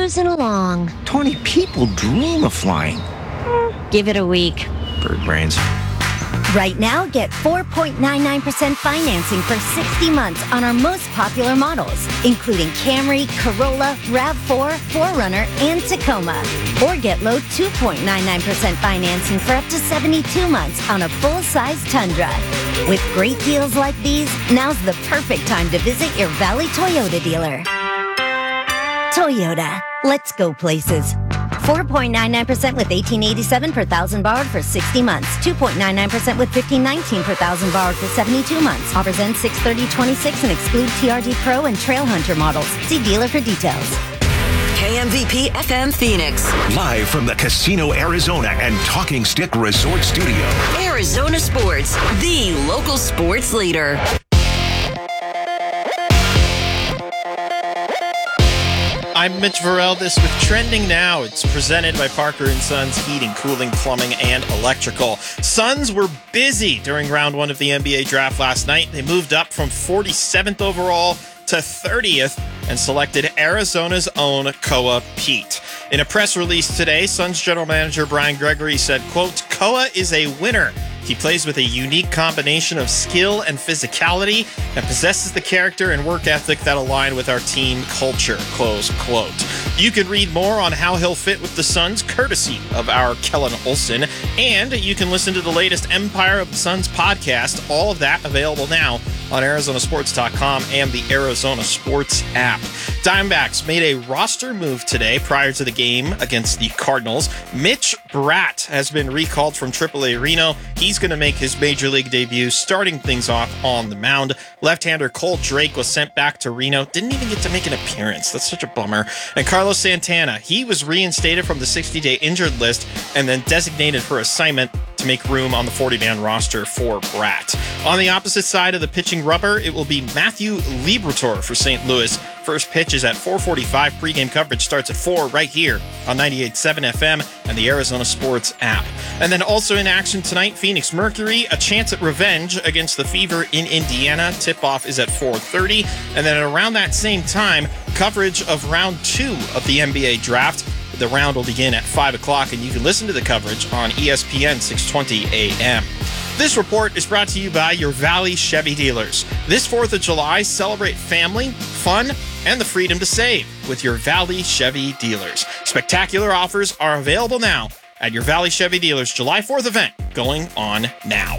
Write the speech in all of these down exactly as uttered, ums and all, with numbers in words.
cruising along. twenty people dream of flying. Give it a week. Bird brains. Right now, get four point nine nine percent financing for sixty months on our most popular models, including Camry, Corolla, RAV four, four runner, and Tacoma. Or get low two point nine nine percent financing for up to seventy-two months on a full-size Tundra. With great deals like these, now's the perfect time to visit your Valley Toyota dealer. Toyota, let's go places. four point nine nine percent with eighteen eighty-seven per thousand borrowed for sixty months. two point nine nine percent with fifteen nineteen per thousand borrowed for seventy-two months. Offers end six thirty twenty-six and exclude T R D Pro and Trail Hunter models. See dealer for details. K M V P F M Phoenix. Live from the Casino Arizona and Talking Stick Resort Studio. Arizona Sports, the local sports leader. I'm Mitch Varel. With Trending Now. It's presented by Parker and Sons Heating, Cooling, Plumbing, and Electrical. Suns were busy during round one of the N B A draft last night. They moved up from forty-seventh overall to thirtieth and selected Arizona's own Koa Pete. In a press release today, Suns general manager Brian Gregory said, quote, Koa is a winner. He plays with a unique combination of skill and physicality and possesses the character and work ethic that align with our team culture, close quote. You can read more on how he'll fit with the Suns, courtesy of our Kellen Olson, and you can listen to the latest Empire of the Suns podcast, all of that available now on Arizona Sports dot com and the Arizona Sports app. Diamondbacks made a roster move today prior to the game against the Cardinals. Mitch Bratt has been recalled from triple A Reno. He's going to make his major league debut, starting things off on the mound. Left-hander Cole Drake was sent back to Reno. Didn't even get to make an appearance. That's such a bummer. And Carlos Santana, he was reinstated from the sixty-day injured list and then designated for assignment to make room on the forty-man roster for Bratt. On the opposite side of the pitching rubber, it will be Matthew Liberatore for Saint Louis. First pitch is at four forty-five. Pregame coverage starts at four right here on ninety-eight point seven F M and the Arizona Sports app. And then also in action tonight, Phoenix Mercury, a chance at revenge against the Fever in Indiana. Tip-off is at four thirty. And then at around that same time, coverage of round two of the N B A draft. The round will begin at five o'clock, and you can listen to the coverage on E S P N six twenty A M. This report is brought to you by your Valley Chevy dealers. This fourth of July, celebrate family, fun, and the freedom to save with your Valley Chevy dealers. Spectacular offers are available now at your Valley Chevy dealers. July fourth event going on now.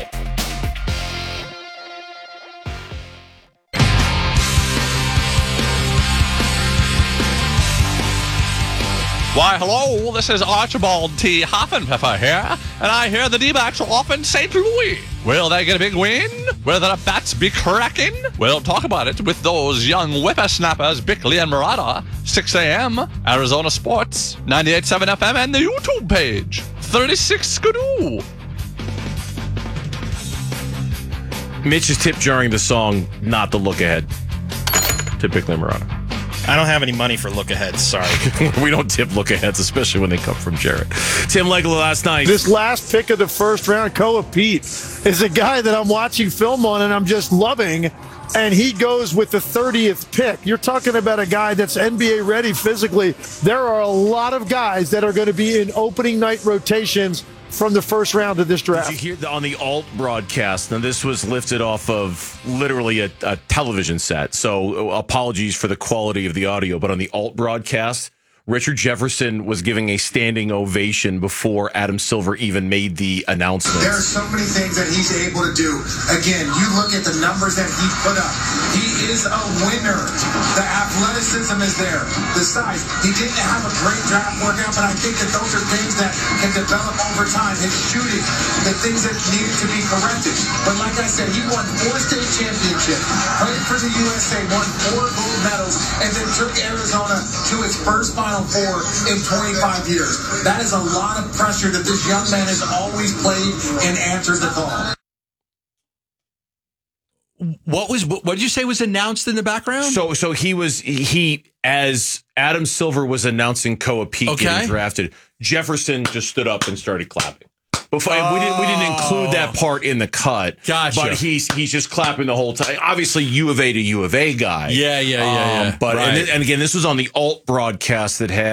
Why, hello, this is Archibald T. Hoffenpfeffer here, and I hear the D-backs are off in Saint Louis. Will they get a big win? Will the bats be cracking? We'll talk about it with those young whippersnappers, Bickley and Murata, six a.m., Arizona Sports, ninety-eight point seven F M, and the YouTube page, thirty-six Skidoo. Mitch is tip jarring the song, not the look ahead, to Bickley and Murata. I don't have any money for look-aheads, sorry. We don't tip look-aheads, especially when they come from Jarrett. Tim Legler last night. This last pick of the first round, Koa Pete, is a guy that I'm watching film on and I'm just loving, and he goes with the thirtieth pick. You're talking about a guy that's N B A ready physically. There are a lot of guys that are going to be in opening night rotations from the first round of this draft. Did you hear the, on the alt broadcast? Now, this was lifted off of literally a, a television set, so apologies for the quality of the audio, but on the alt broadcast, Richard Jefferson was giving a standing ovation before Adam Silver even made the announcement. There are so many things that he's able to do. Again, you look at the numbers that he put up. He is a winner. The athleticism is there. The size. He didn't have a great draft workout, but I think that those are things that can develop over time. His shooting, the things that needed to be corrected. But like I said, he won four state championships, played for the U S A, won four gold medals, and then took Arizona to its first final four in twenty-five years. That is a lot of pressure that this young man has always played and answered the call. What was what did you say was announced in the background? So so he was he as Adam Silver was announcing Koa Pete Okay. getting drafted, Jefferson just stood up and started clapping. Before, oh. we didn't we didn't include that part in the cut. Gotcha. But he's he's just clapping the whole time. Obviously, U of A to U of A guy. Yeah, yeah, yeah, um, yeah. But right. and, and again, this was on the alt broadcast that had.